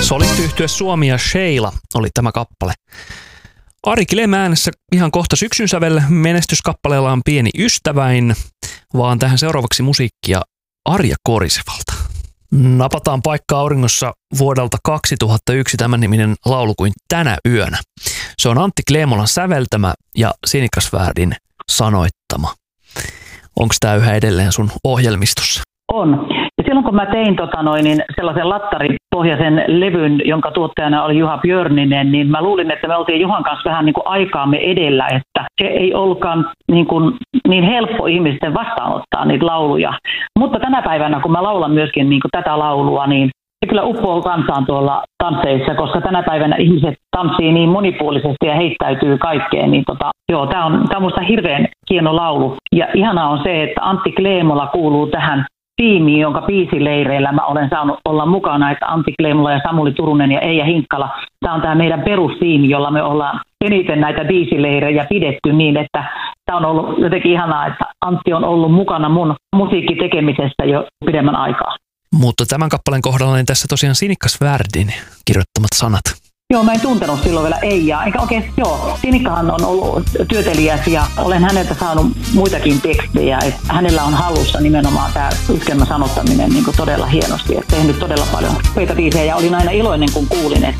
Solistiyhtye Suomi ja Sheila oli tämä kappale. Ari Kilem äänessä ihan kohta syksyn sävel. Menestyskappaleella on Pieni ystäväin, vaan tähän seuraavaksi musiikkia Arja Korisevalta. Napataan paikka auringossa vuodelta 2001 tämän niminen laulu kuin Tänä yönä. Se on Antti Kleemolan säveltämä ja Sinikka Svärdin sanoittama. Onko tämä yhä edelleen sun ohjelmistossa? On. Ja silloin kun mä tein sellaisen lattaripohjaisen levyn, jonka tuottajana oli Juha Björninen, niin mä luulin, että me oltiin Juhan kanssa vähän niin kuin aikaamme edellä, että se ei ollutkaan niin helppo ihmisten vastaanottaa niitä lauluja. Mutta tänä päivänä, kun mä laulan myöskin niin kuin tätä laulua, niin se kyllä uppoo kansaan tuolla tansseissa, koska tänä päivänä ihmiset tanssii niin monipuolisesti ja heittäytyy kaikkeen. Niin tämä on musta hirveän hieno laulu. Ja ihanaa on se, että Antti Kleemola kuuluu tähän tiimiin, jonka biisileireillä mä olen saanut olla mukana, että Antti Kleemola ja Samuli Turunen ja Eija Hinkkala. Tämä on tämä meidän perustiimi, jolla me ollaan eniten näitä biisileirejä pidetty niin, että tämä on ollut jotenkin ihanaa, että Antti on ollut mukana mun musiikkitekemisessä jo pidemmän aikaa. Mutta tämän kappaleen kohdalla niin tässä tosiaan Sinikka Svärdin kirjoittamat sanat. Joo, mä en tuntenut silloin vielä Eijaa. Eikä oikein, Sinikkahan on ollut työtelijäs ja olen häneltä saanut muitakin tekstejä. Että hänellä on hallussa nimenomaan tämä yhkelmän sanottaminen niin kuin todella hienosti. Että tehnyt todella paljon upeita biisejä ja olin aina iloinen, kun kuulin, että